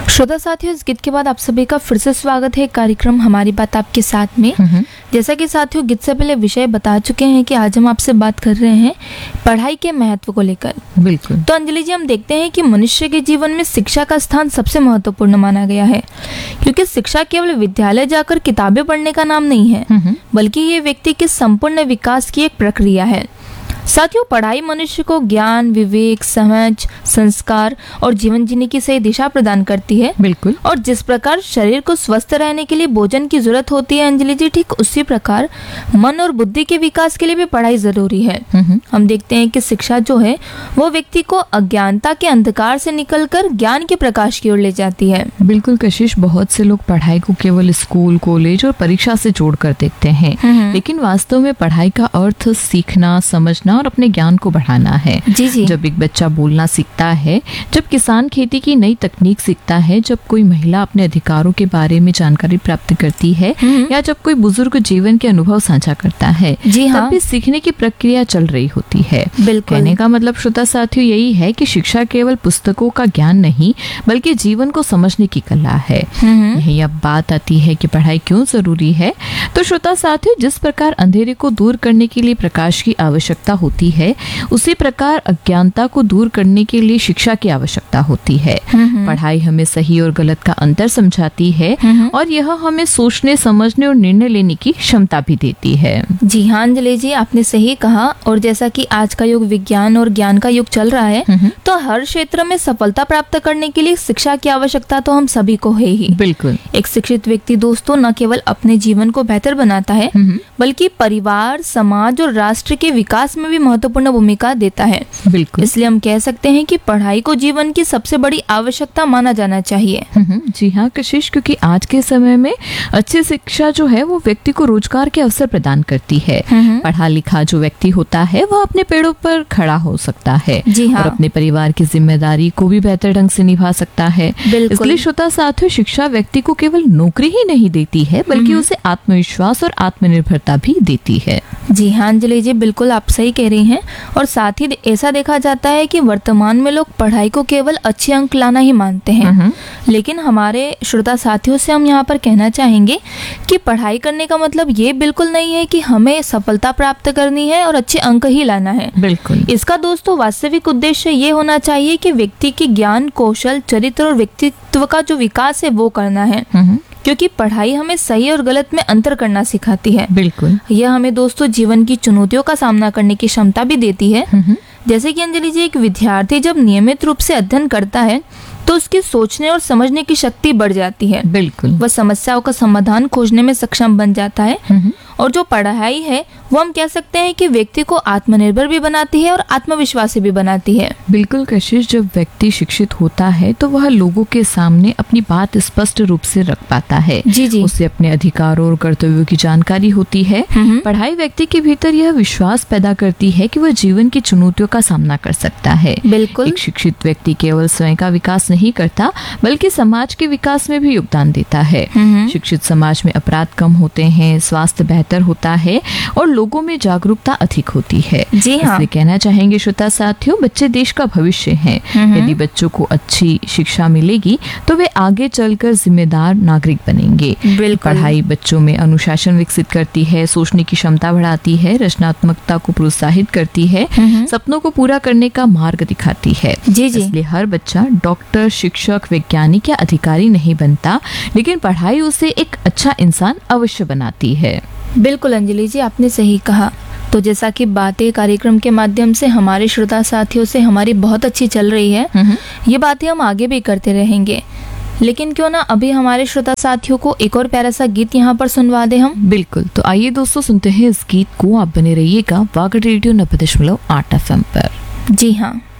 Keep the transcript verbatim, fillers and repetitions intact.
श्रोता साथियों, इस गीत के बाद आप सभी का फिर से स्वागत है कार्यक्रम हमारी बात आपके साथ में। जैसा कि साथियों गीत से पहले विषय बता चुके हैं कि आज हम आपसे बात कर रहे हैं पढ़ाई के महत्व को लेकर। बिल्कुल। तो अंजलि जी, हम देखते हैं कि मनुष्य के जीवन में शिक्षा का स्थान सबसे महत्वपूर्ण माना गया है, क्योंकि शिक्षा केवल विद्यालय जाकर किताबें पढ़ने का नाम नहीं है, बल्कि ये व्यक्ति के संपूर्ण विकास की एक प्रक्रिया है। साथियों, पढ़ाई मनुष्य को ज्ञान, विवेक, समझ, संस्कार और जीवन जीने की सही दिशा प्रदान करती है। बिल्कुल। और जिस प्रकार शरीर को स्वस्थ रहने के लिए भोजन की जरूरत होती है अंजलि जी, ठीक उसी प्रकार मन और बुद्धि के विकास के लिए भी पढ़ाई जरूरी है। हम देखते हैं कि शिक्षा जो है वो व्यक्ति को अज्ञानता के अंधकार से निकलकर ज्ञान के प्रकाश की ओर ले जाती है। बिल्कुल कशिश, बहुत से लोग पढ़ाई को केवल स्कूल, कॉलेज और परीक्षा से जोड़कर देखते हैं, लेकिन वास्तव में पढ़ाई का अर्थ सीखना, समझना और अपने ज्ञान को बढ़ाना है। जी जी। जब एक बच्चा बोलना सीखता है, जब किसान खेती की नई तकनीक सीखता है, जब कोई महिला अपने अधिकारों के बारे में जानकारी प्राप्त करती है, या जब कोई बुजुर्ग जीवन के अनुभव साझा करता है, जी हाँ, तब भी सीखने की प्रक्रिया चल रही होती है। बिल्कुल। कहने का मतलब श्रोता साथियों यही है कि शिक्षा केवल पुस्तकों का ज्ञान नहीं, बल्कि जीवन को समझने की कला है। यही अब बात आती है कि पढ़ाई क्यों जरूरी है। तो श्रोता साथियों, जिस प्रकार अंधेरे को दूर करने के लिए प्रकाश की आवश्यकता होती है, उसी प्रकार अज्ञानता को दूर करने के लिए शिक्षा की आवश्यकता होती है। पढ़ाई हमें सही और गलत का अंतर समझाती है, और यह हमें सोचने, समझने और निर्णय लेने की क्षमता भी देती है। जी हाँ अंजलि जी, आपने सही कहा। और जैसा कि आज का युग विज्ञान और ज्ञान का युग चल रहा है, तो हर क्षेत्र में सफलता प्राप्त करने के लिए शिक्षा की आवश्यकता तो हम सभी को है ही। बिल्कुल। एक शिक्षित व्यक्ति दोस्तों न केवल अपने जीवन को बेहतर बनाता है, बल्कि परिवार, समाज और राष्ट्र के विकास में भी महत्वपूर्ण भूमिका देता है। बिल्कुल। इसलिए हम कह सकते हैं कि पढ़ाई को जीवन की सबसे बड़ी आवश्यकता माना जाना चाहिए। जी हाँ कशिश, क्योंकि आज के समय में अच्छी शिक्षा जो है वो व्यक्ति को रोजगार के अवसर प्रदान करती है। पढ़ा लिखा जो व्यक्ति होता है वह अपने पैरों पर खड़ा हो सकता है, जी हाँ, और अपने परिवार की जिम्मेदारी को भी बेहतर ढंग से निभा सकता है। इसलिए श्रोता साथियों, शिक्षा व्यक्ति को केवल नौकरी ही नहीं देती है, बल्कि उसे आत्मविश्वास और आत्मनिर्भरता भी देती है। जी हाँ अंजलि जी, बिल्कुल आप सही कह रही हैं। और साथ ही ऐसा देखा जाता है कि वर्तमान में लोग पढ़ाई को केवल अच्छे अंक लाना ही मानते हैं, लेकिन हमारे श्रोता साथियों से हम यहाँ पर कहना चाहेंगे कि पढ़ाई करने का मतलब ये बिल्कुल नहीं है कि हमें सफलता प्राप्त करनी है और अच्छे अंक ही लाना है। बिल्कुल। इसका दोस्तों वास्तविक उद्देश्य ये होना चाहिए कि व्यक्ति की ज्ञान, कौशल, चरित्र और व्यक्तित्व का जो विकास है वो करना है, क्योंकि पढ़ाई हमें सही और गलत में अंतर करना सिखाती है। बिल्कुल। यह हमें दोस्तों जीवन की चुनौतियों का सामना करने की क्षमता भी देती है। जैसे कि अंजलि जी, एक विद्यार्थी जब नियमित रूप से अध्ययन करता है तो उसकी सोचने और समझने की शक्ति बढ़ जाती है। बिल्कुल। वह समस्याओं का समाधान खोजने में सक्षम बन जाता है। और जो पढ़ाई है वो हम कह सकते हैं कि व्यक्ति को आत्मनिर्भर भी बनाती है और आत्मविश्वासी भी बनाती है। बिल्कुल कशिश, जब व्यक्ति शिक्षित होता है तो वह लोगों के सामने अपनी बात स्पष्ट रूप से रख पाता है। जी जी। उसे अपने अधिकारों और कर्तव्यों की जानकारी होती है। पढ़ाई व्यक्ति के भीतर यह विश्वास पैदा करती है कि वह जीवन की चुनौतियों का सामना कर सकता है। बिल्कुल। एक शिक्षित व्यक्ति केवल स्वयं का विकास नहीं करता, बल्कि समाज के विकास में भी योगदान देता है। शिक्षित समाज में अपराध कम होते हैं, स्वास्थ्य बेहतर होता है और लोगों में जागरूकता अधिक होती है। जी हाँ। इसलिए कहना चाहेंगे श्रोता साथियों, बच्चे देश का भविष्य हैं। यदि बच्चों को अच्छी शिक्षा मिलेगी तो वे आगे चलकर जिम्मेदार नागरिक बनेंगे। पढ़ाई बच्चों में अनुशासन विकसित करती है, सोचने की क्षमता बढ़ाती है, रचनात्मकता को प्रोत्साहित करती है, सपनों को पूरा करने का मार्ग दिखाती है। जी जी। इसलिए हर बच्चा डॉक्टर, शिक्षक, वैज्ञानिक या अधिकारी नहीं बनता, लेकिन पढ़ाई उसे एक अच्छा इंसान अवश्य बनाती है। बिल्कुल अंजलि जी, आपने सही कहा। तो जैसा कि बातें कार्यक्रम के माध्यम से हमारे श्रोता साथियों से हमारी बहुत अच्छी चल रही है, ये बातें हम आगे भी करते रहेंगे, लेकिन क्यों ना अभी हमारे श्रोता साथियों को एक और प्यारा सा गीत यहाँ पर सुनवा दे हम। बिल्कुल। तो आइए दोस्तों सुनते हैं इस गीत को। आप बने रहिएगा वागड़ रेडियो नब्बे दशमलव आठ एफ एम पर। जी हाँ।